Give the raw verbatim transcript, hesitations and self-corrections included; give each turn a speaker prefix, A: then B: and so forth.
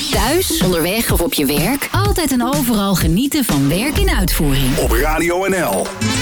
A: Thuis, onderweg of op je werk. Altijd en overal genieten van werk in uitvoering.
B: Op Radio N L.